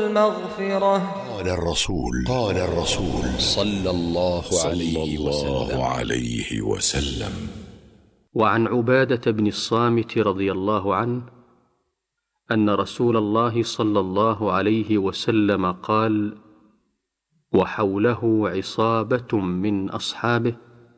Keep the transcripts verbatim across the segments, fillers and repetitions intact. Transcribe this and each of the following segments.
المغفرة. قال الرسول قال الرسول صلى الله عليه وسلم. وعن عبادة بن الصامت رضي الله عنه أن رسول الله صلى الله عليه وسلم قال: وحوله عصابة من أصحابه: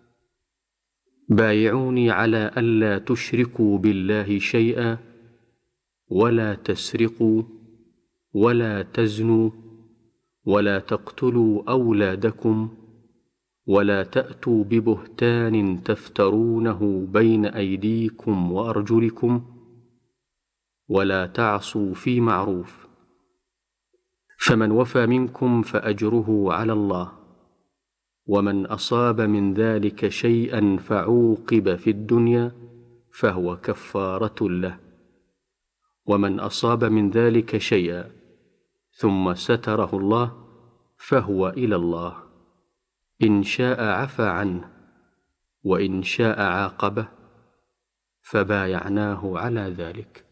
بايعوني على ألا تشركوا بالله شيئا، ولا تسرقوا، ولا تزنوا، ولا تقتلوا أولادكم، ولا تأتوا ببهتان تفترونه بين أيديكم وأرجلكم، ولا تعصوا في معروف، فمن وفى منكم فأجره على الله، ومن أصاب من ذلك شيئا فعوقب في الدنيا فهو كفارة له، ومن أصاب من ذلك شيئا ثم ستره الله فهو إلى الله، إن شاء عفى عنه وإن شاء عاقبه، فبايعناه على ذلك.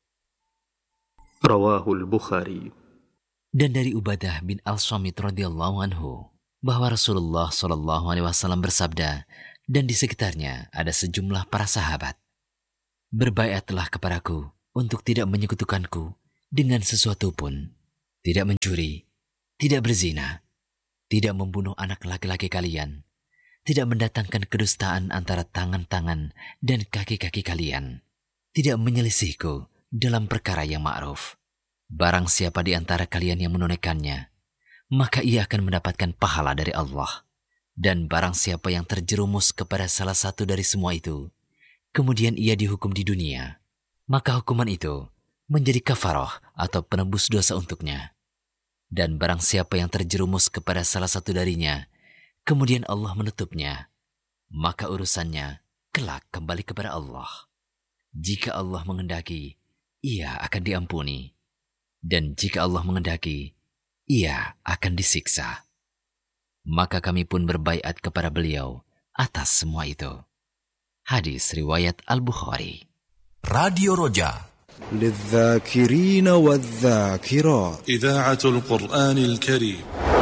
رواه البخاري. Dan dari Ubadah bin Al-Samit radhiyallahu anhu bahwa Rasulullah shallallahu alaihi wasallam bersabda, dan di sekitarnya ada sejumlah para sahabat, berbaiatlah kepadaku untuk tidak menyekutukanku dengan sesuatu pun, tidak mencuri, tidak berzina, tidak membunuh anak laki-laki kalian, tidak mendatangkan kedustaan antara tangan-tangan dan kaki-kaki kalian, tidak menyelisihku dalam perkara yang ma'ruf. Barang siapa di antara kalian yang menunaikannya, maka ia akan mendapatkan pahala dari Allah. Dan barang siapa yang terjerumus kepada salah satu dari semua itu, kemudian ia dihukum di dunia, maka hukuman itu menjadi kafarah atau penebus dosa untuknya. Dan barang siapa yang terjerumus kepada salah satu darinya, kemudian Allah menutupnya, maka urusannya kelak kembali kepada Allah. Jika Allah menghendaki, ia akan diampuni. Dan jika Allah menghendaki, ia akan disiksa. Maka kami pun berbaiat kepada beliau atas semua itu. Hadis riwayat Al-Bukhari. Radio Roja للذاكرين والذاكرات إذاعة القرآن الكريم.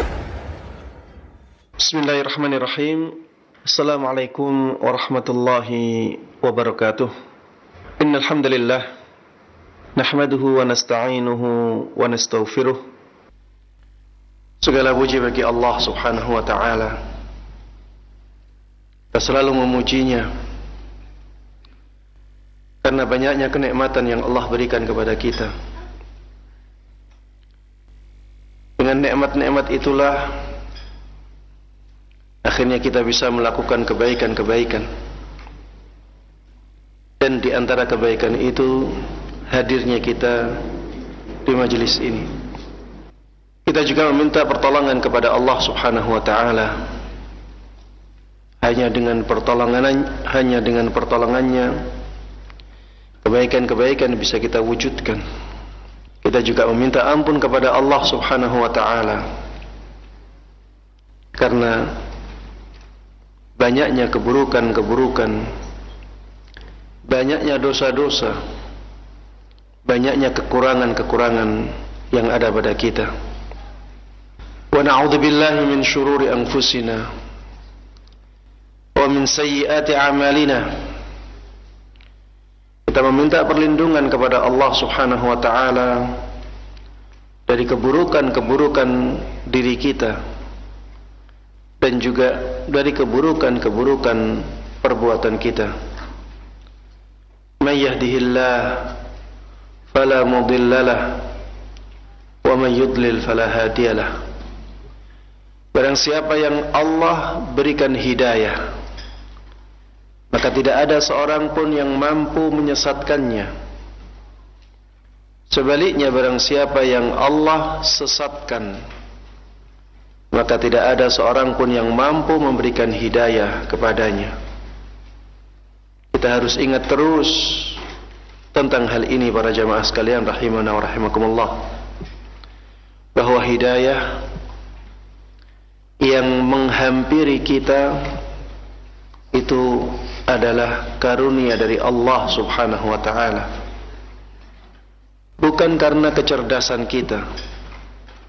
بسم الله الرحمن الرحيم. السلام عليكم ورحمة الله وبركاته. إن الحمد لله nahmaduhu wa nasta'inuhu wa nastaghfiruh. Segala puji bagi Allah Subhanahu wa ta'ala. Kita selalu memujinya karena banyaknya kenikmatan yang Allah berikan kepada kita. Dengan nikmat-nikmat itulah akhirnya kita bisa melakukan kebaikan-kebaikan. Dan di antara kebaikan itu hadirnya kita di majelis ini. Kita juga meminta pertolongan kepada Allah Subhanahu wa ta'ala. Hanya dengan pertolongan hanya dengan pertolongannya kebaikan-kebaikan bisa kita wujudkan. Kita juga meminta ampun kepada Allah Subhanahu wa ta'ala karena banyaknya keburukan-keburukan, banyaknya dosa-dosa, banyaknya kekurangan-kekurangan yang ada pada kita. Wa na'udzubillahi min syururi anfusina wa min sayyiati a'malina. Kita meminta perlindungan kepada Allah Subhanahu wa ta'ala dari keburukan-keburukan diri kita dan juga dari keburukan-keburukan perbuatan kita. May yahdihillah fala mudhillalah wa man yudlil fala hadiyalah. Barang siapa yang Allah berikan hidayah, maka tidak ada seorang pun yang mampu menyesatkannya. Sebaliknya, barang siapa yang Allah sesatkan, maka tidak ada seorang pun yang mampu memberikan hidayah kepadanya. Kita harus ingat terus tentang hal ini para jamaah sekalian rahimana wa rahimakumullah, bahwa hidayah yang menghampiri kita itu adalah karunia dari Allah Subhanahu wa ta'ala. Bukan karena kecerdasan kita,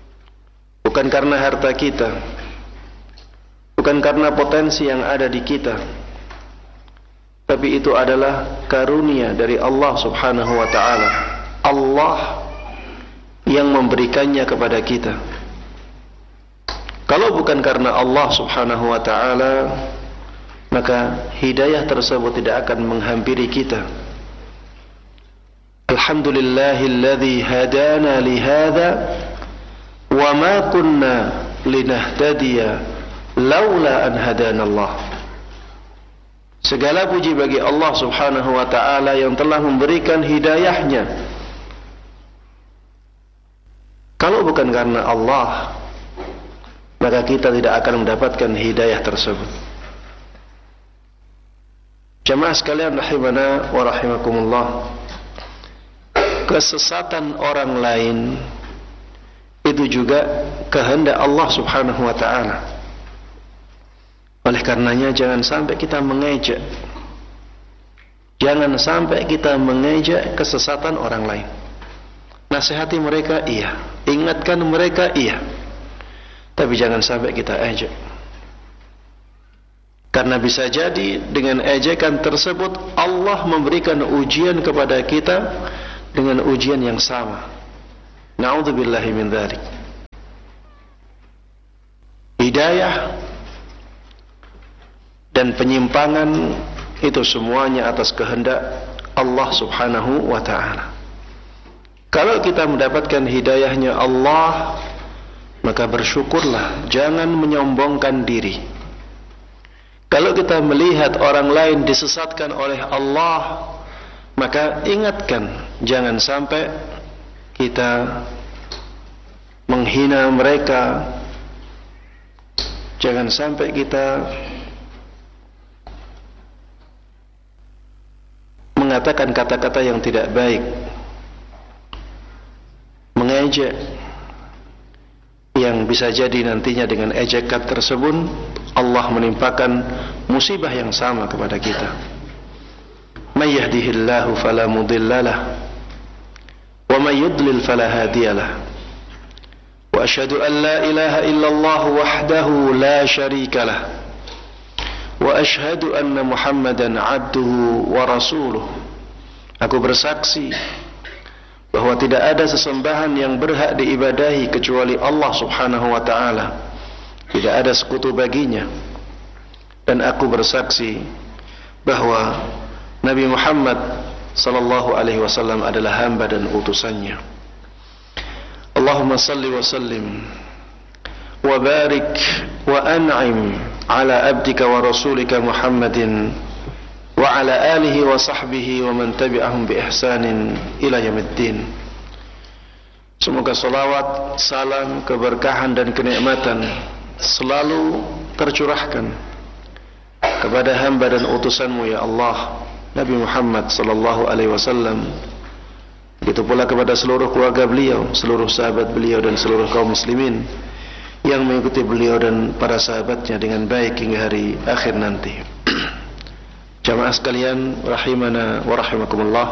bukan karena harta kita, bukan karena potensi yang ada di kita, tapi itu adalah karunia dari Allah Subhanahu wa ta'ala. Allah yang memberikannya kepada kita. Kalau bukan karena Allah Subhanahu wa ta'ala, maka hidayah tersebut tidak akan menghampiri kita. Alhamdulillahilladzi hadana lihada wa ma kunna linahtadiya laula an hadanallah. Segala puji bagi Allah Subhanahu wa ta'ala yang telah memberikan hidayahnya. Kalau bukan karena Allah, maka kita tidak akan mendapatkan hidayah tersebut. Jamaah sekalian rahimana wa rahimakumullah, kesesatan orang lain itu juga kehendak Allah Subhanahu wa ta'ala. Oleh karenanya jangan sampai kita mengejek, jangan sampai kita mengejek kesesatan orang lain. Nasihati mereka iya, ingatkan mereka iya, tapi jangan sampai kita ejek. Karena bisa jadi dengan ejekan tersebut Allah memberikan ujian kepada kita dengan ujian yang sama. Na'udzubillahi min dzalik. Hidayah dan penyimpangan itu semuanya atas kehendak Allah Subhanahu wa ta'ala. Kalau kita mendapatkan hidayahnya Allah, maka bersyukurlah, jangan menyombongkan diri. Kalau kita melihat orang lain disesatkan oleh Allah, maka ingatkan, jangan sampai kita menghina mereka, jangan sampai kita mengatakan kata-kata yang tidak baik, mengejek, yang bisa jadi nantinya dengan ejekan tersebut Allah menimpakan musibah yang sama kepada kita. May yahdihillahu fala mudhillalah wa may yudlil fala hadiyalah. Wa asyhadu an la ilaha illallah wahdahu la syarikalah. Wa asyhadu anna Muhammadan abduhu wa rasuluh. Aku bersaksi bahwa tidak ada sesembahan yang berhak diibadahi kecuali Allah Subhanahu wa ta'ala. Tidak ada sekutu baginya. Dan aku bersaksi bahwa Nabi Muhammad sallallahu alaihi wasallam adalah hamba dan utusannya. Allahumma salli wa sallim wa barik wa an'im ala abdika wa rasulika Muhammadin wa ala alihi wa sahbihi wa man tabi'ahum bi ihsanin ila yaumiddin. Semoga salawat, salam, keberkahan dan kenikmatan selalu tercurahkan kepada hamba dan utusanmu ya Allah, Nabi Muhammad sallallahu alaihi wasallam. Begitu pula kepada seluruh keluarga beliau, seluruh sahabat beliau dan seluruh kaum muslimin yang mengikuti beliau dan para sahabatnya dengan baik hingga hari akhir nanti. Jamaah sekalian rahimana wa rahimakumullah.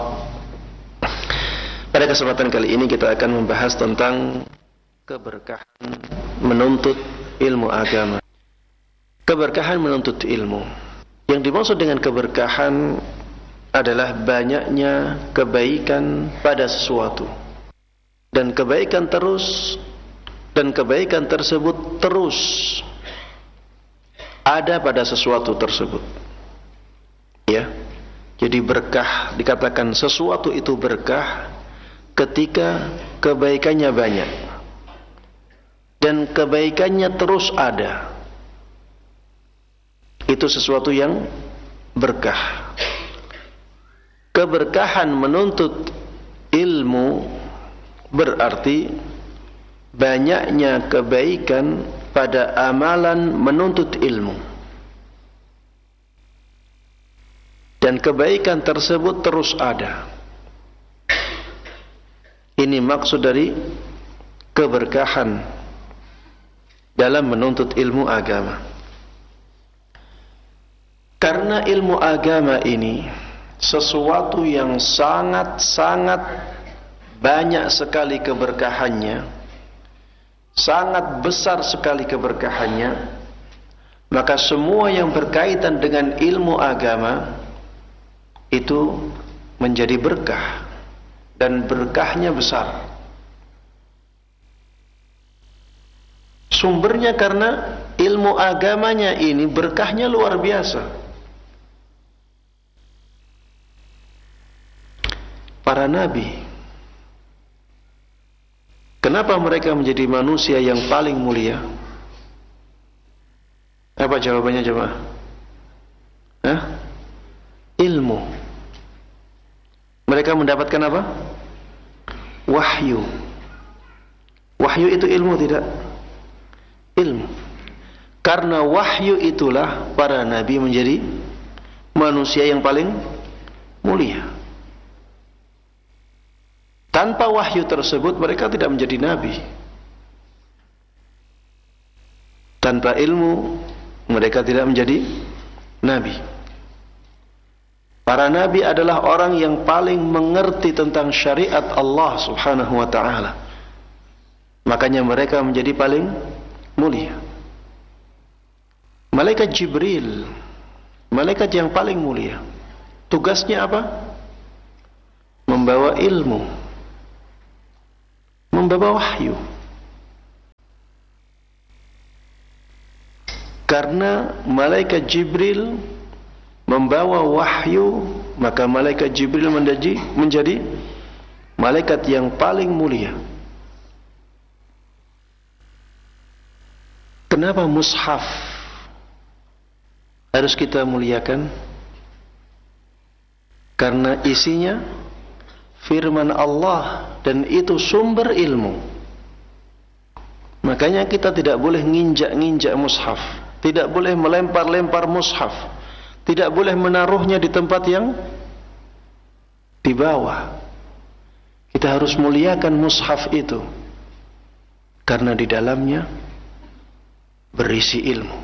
Pada kesempatan kali ini kita akan membahas tentang keberkahan menuntut ilmu agama. Keberkahan menuntut ilmu. Yang dimaksud dengan keberkahan adalah banyaknya kebaikan pada sesuatu. Dan kebaikan terus dan kebaikan tersebut terus ada pada sesuatu tersebut. Ya. Jadi berkah, dikatakan sesuatu itu berkah ketika kebaikannya banyak dan kebaikannya terus ada. Itu sesuatu yang berkah. Keberkahan menuntut ilmu berarti banyaknya kebaikan pada amalan menuntut ilmu. Dan kebaikan tersebut terus ada. Ini maksud dari keberkahan dalam menuntut ilmu agama. Karena ilmu agama ini sesuatu yang sangat-sangat banyak sekali keberkahannya, sangat besar sekali keberkahannya, maka semua yang berkaitan dengan ilmu agama itu menjadi berkah, dan berkahnya besar. Sumbernya karena ilmu agamanya ini berkahnya luar biasa. Para nabi, kenapa mereka menjadi manusia yang paling mulia? Apa jawabannya jemaah? Hah? Ilmu. Mereka mendapatkan apa? Wahyu. Wahyu itu ilmu tidak? Ilmu. Karena wahyu itulah para nabi menjadi manusia yang paling mulia. Tanpa wahyu tersebut mereka tidak menjadi nabi. Tanpa ilmu mereka tidak menjadi nabi. Para nabi adalah orang yang paling mengerti tentang syariat Allah Subhanahu wa ta'ala. Makanya mereka menjadi paling mulia. Malaikat Jibril, malaikat yang paling mulia, tugasnya apa? Membawa ilmu, membawa wahyu. Karena malaikat Jibril membawa wahyu, maka malaikat Jibril menjadi, menjadi malaikat yang paling mulia. Kenapa mushaf harus kita muliakan? Karena isinya firman Allah dan itu sumber ilmu. Makanya kita tidak boleh nginjak-nginjak mushaf, tidak boleh melempar-lempar mushaf, tidak boleh menaruhnya di tempat yang di bawah. Kita harus muliakan mushaf itu karena di dalamnya berisi ilmu.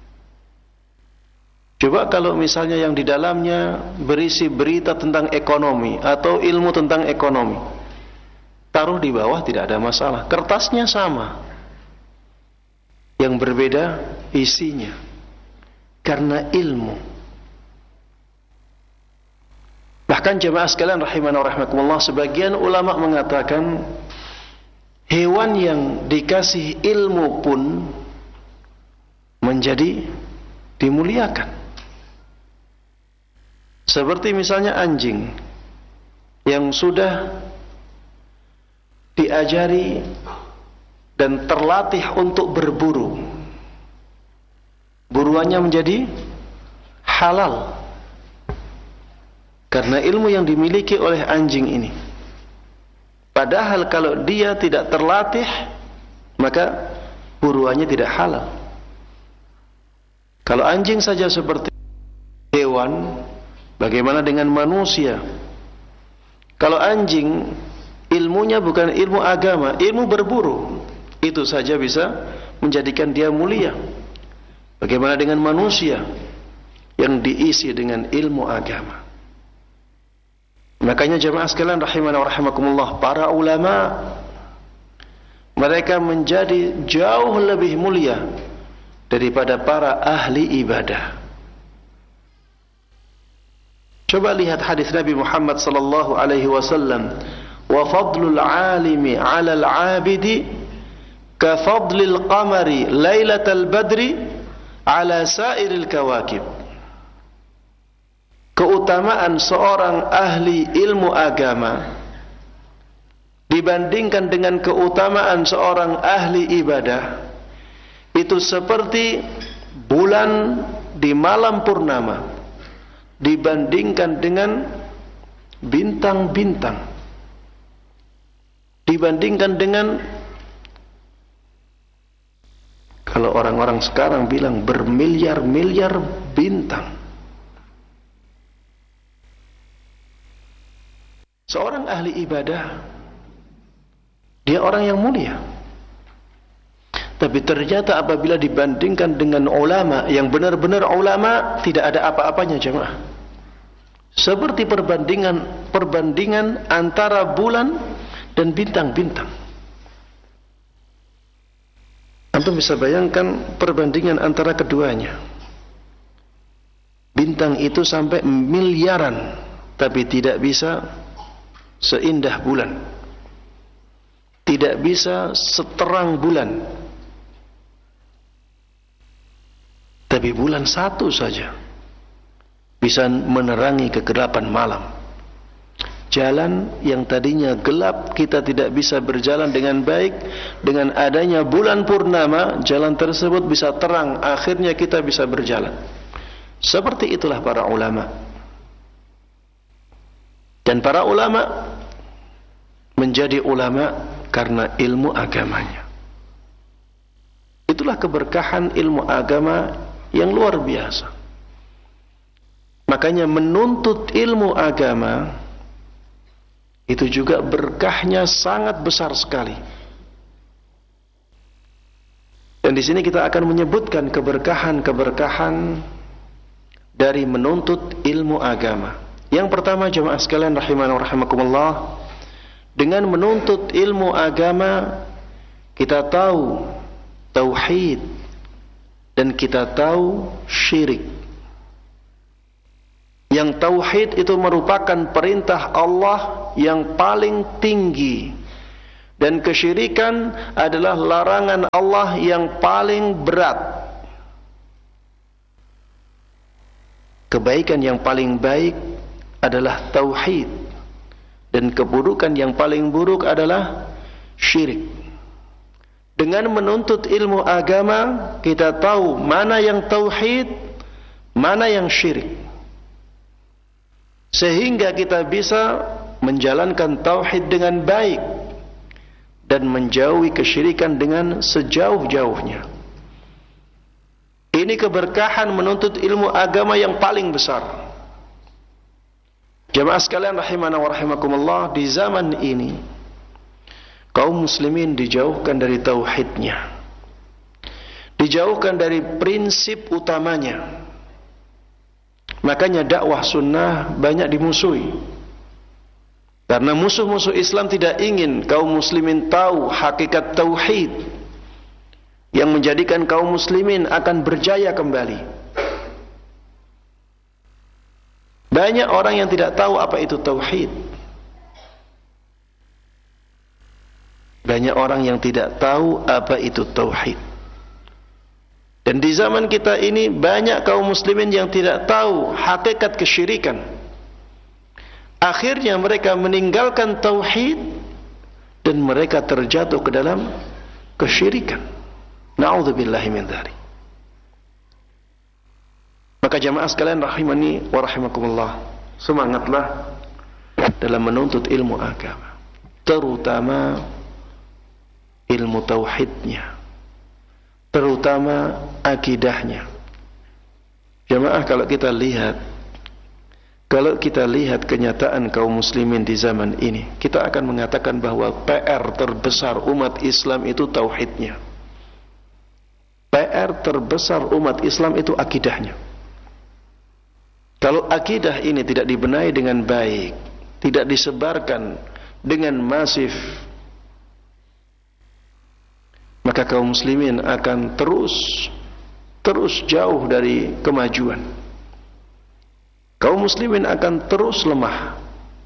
Coba kalau misalnya yang di dalamnya berisi berita tentang ekonomi atau ilmu tentang ekonomi, taruh di bawah tidak ada masalah, kertasnya sama, yang berbeda isinya karena ilmu. Bahkan jemaah sekalian rahimana wa rahmakumullah, sebagian ulama mengatakan hewan yang dikasih ilmu pun menjadi dimuliakan. Seperti misalnya anjing yang sudah diajari dan terlatih untuk berburu, buruannya menjadi halal karena ilmu yang dimiliki oleh anjing ini. Padahal kalau dia tidak terlatih, maka buruannya tidak halal. Kalau anjing saja seperti hewan, bagaimana dengan manusia? Kalau anjing ilmunya bukan ilmu agama, ilmu berburu, itu saja bisa menjadikan dia mulia. Bagaimana dengan manusia yang diisi dengan ilmu agama? Makanya jemaah sekalian rahimana wa rahimakumullah, para ulama mereka menjadi jauh lebih mulia daripada para ahli ibadah. Coba lihat hadis Nabi Muhammad sallallahu alaihi wasallam, wa fadlul alimi 'alal 'abidi ka fadlil qamari lailatal badri 'ala sairil kawakib. Keutamaan seorang ahli ilmu agama dibandingkan dengan keutamaan seorang ahli ibadah itu seperti bulan di malam purnama dibandingkan dengan bintang-bintang, dibandingkan dengan, kalau orang-orang sekarang bilang, bermiliar-miliar bintang. Seorang ahli ibadah, dia orang yang mulia. Tapi ternyata apabila dibandingkan dengan ulama yang benar-benar ulama, tidak ada apa-apanya jemaah. Seperti perbandingan perbandingan antara bulan dan bintang-bintang. Antum bisa bayangkan perbandingan antara keduanya. Bintang itu sampai miliaran, tapi tidak bisa seindah bulan. Tidak bisa seterang bulan. Tapi bulan satu saja bisa menerangi kegelapan malam. Jalan yang tadinya gelap, kita tidak bisa berjalan dengan baik. Dengan adanya bulan purnama, jalan tersebut bisa terang. Akhirnya kita bisa berjalan. Seperti itulah para ulama. Dan para ulama menjadi ulama karena ilmu agamanya. Itulah keberkahan ilmu agama yang luar biasa. Makanya menuntut ilmu agama itu juga berkahnya sangat besar sekali. Dan di sini kita akan menyebutkan keberkahan-keberkahan dari menuntut ilmu agama. Yang pertama, jemaah sekalian rahimana wa rahimakumullah, dengan menuntut ilmu agama kita tahu tauhid dan kita tahu syirik. Yang tauhid itu merupakan perintah Allah yang paling tinggi, dan kesyirikan adalah larangan Allah yang paling berat. Kebaikan yang paling baik adalah tauhid, dan keburukan yang paling buruk adalah syirik. Dengan menuntut ilmu agama kita tahu mana yang tauhid, mana yang syirik, sehingga kita bisa menjalankan tauhid dengan baik dan menjauhi kesyirikan dengan sejauh-jauhnya. Ini keberkahan menuntut ilmu agama yang paling besar. Jemaah sekalian rahimana wa rahimakumullah, di zaman ini kaum muslimin dijauhkan dari tauhidnya, dijauhkan dari prinsip utamanya. Makanya dakwah sunnah banyak dimusuhi, karena musuh-musuh Islam tidak ingin kaum muslimin tahu hakikat tauhid yang menjadikan kaum muslimin akan berjaya kembali. Banyak orang yang tidak tahu apa itu tauhid. Banyak orang yang tidak tahu apa itu tauhid. Dan di zaman kita ini banyak kaum muslimin yang tidak tahu hakikat kesyirikan. Akhirnya mereka meninggalkan tauhid dan mereka terjatuh ke dalam kesyirikan. Na'udzubillahi min dzalik. Maka jamaah sekalian rahimani wa rahimakumullah, semangatlah dalam menuntut ilmu agama, terutama ilmu tauhidnya, terutama akidahnya. Jamaah, kalau kita lihat kalau kita lihat kenyataan kaum muslimin di zaman ini, kita akan mengatakan bahwa P R terbesar umat Islam itu tauhidnya. P R terbesar umat Islam itu akidahnya. Kalau akidah ini tidak dibenahi dengan baik, tidak disebarkan dengan masif, maka kaum muslimin akan terus terus jauh dari kemajuan. Kaum muslimin akan terus lemah.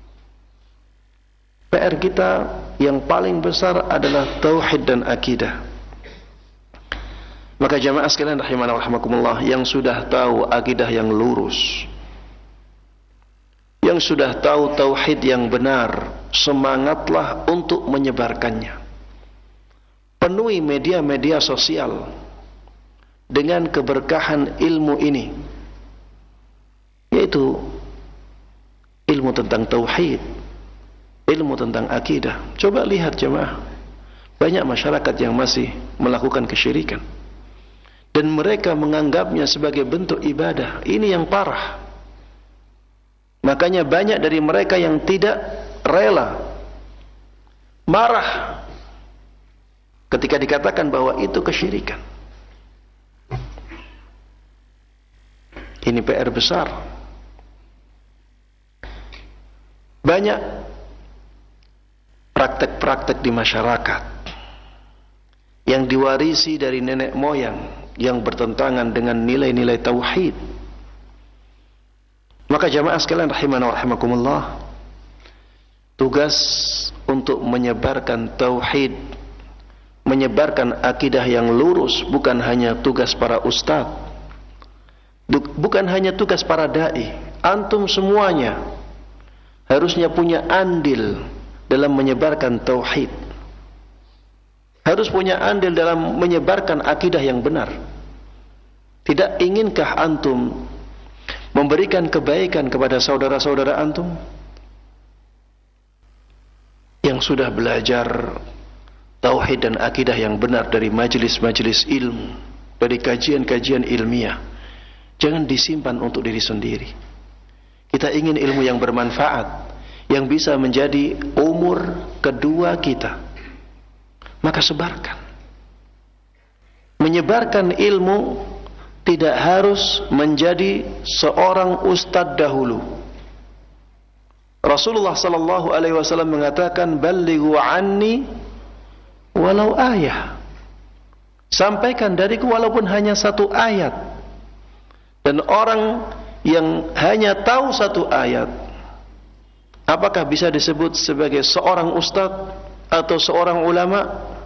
P R kita yang paling besar adalah tauhid dan akidah. Maka jamaah sekalian rahimana wa rahimakumullah, yang sudah tahu akidah yang lurus, yang sudah tahu tauhid yang benar, semangatlah untuk menyebarkannya. Penuhi media-media sosial dengan keberkahan ilmu ini, yaitu ilmu tentang tauhid, ilmu tentang akidah. Coba lihat jemaah, banyak masyarakat yang masih melakukan kesyirikan dan mereka menganggapnya sebagai bentuk ibadah. Ini yang parah. Makanya banyak dari mereka yang tidak rela, marah ketika dikatakan bahwa itu kesyirikan. Ini P R besar. Banyak praktek-praktek di masyarakat yang diwarisi dari nenek moyang yang bertentangan dengan nilai-nilai tauhid. Maka jamaah sekalian rahimana wa rahimakumullah, tugas untuk menyebarkan tauhid, menyebarkan akidah yang lurus bukan hanya tugas para ustadz, bukan hanya tugas para dai. Antum semuanya harusnya punya andil dalam menyebarkan tauhid, harus punya andil dalam menyebarkan akidah yang benar. Tidak inginkah antum memberikan kebaikan kepada saudara-saudara antum yang sudah belajar tauhid dan akidah yang benar dari majelis-majelis ilmu, dari kajian-kajian ilmiah? Jangan disimpan untuk diri sendiri. Kita ingin ilmu yang bermanfaat, yang bisa menjadi umur kedua kita, maka sebarkan. Menyebarkan ilmu tidak harus menjadi seorang ustadz dahulu. Rasulullah sallallahu alaihi wasallam mengatakan, "Ballighu anni walau ayah." Sampaikan dariku walaupun hanya satu ayat. Dan orang yang hanya tahu satu ayat, apakah bisa disebut sebagai seorang ustadz atau seorang ulama?